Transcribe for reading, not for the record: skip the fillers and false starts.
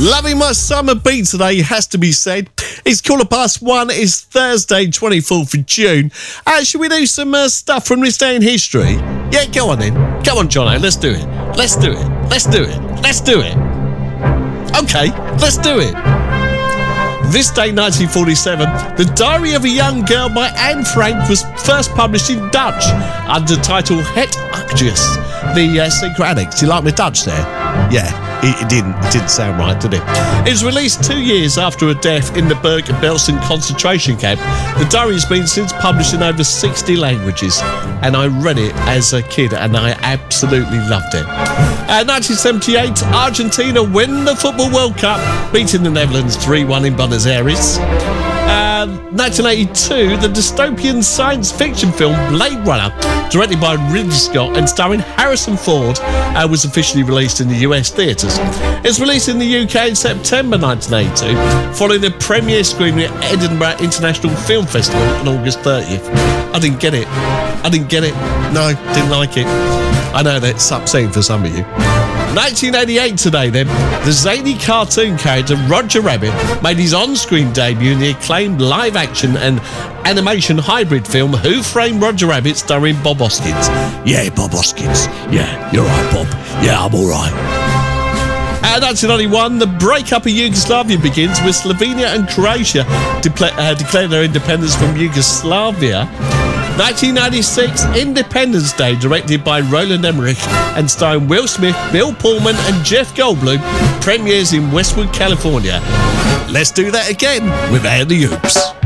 Loving my summer beat today, has to be said. It's 1:15. It's Thursday, 24th of June. Should we do some stuff from this day in history? Yeah, go on then. Come on, Jono, let's do it. Let's do it. Let's do it. Let's do it. Okay, let's do it. This day, 1947, The Diary of a Young Girl by Anne Frank was first published in Dutch under the title Het Actjes, The Secret Annex. Do you like my Dutch there? Yeah, it didn't sound right, did it? It was released 2 years after her death in the Bergen-Belsen concentration camp. The diary has been since published in over 60 languages, and I read it as a kid and I absolutely loved it. 1978, Argentina win the Football World Cup, beating the Netherlands 3-1 in Buenos Aires. 1982, the dystopian science fiction film Blade Runner, directed by Ridley Scott and starring Harrison Ford, was officially released in the US theatres. It was released in the UK in September 1982, following the premiere screening at Edinburgh International Film Festival on August 30th. I didn't get it. No, didn't like it. I know that's upsetting for some of you. 1988 today then, the zany cartoon character Roger Rabbit made his on-screen debut in the acclaimed live-action and animation hybrid film Who Framed Roger Rabbit, starring Bob Hoskins. Yeah, Bob Hoskins. Yeah, you're right, Bob. Yeah, I'm all right. 1991, the breakup of Yugoslavia begins with Slovenia and Croatia declared their independence from Yugoslavia. 1996, Independence Day, directed by Roland Emmerich and starring Will Smith, Bill Pullman and Jeff Goldblum, premieres in Westwood, California. Let's do that again with Alley Oops.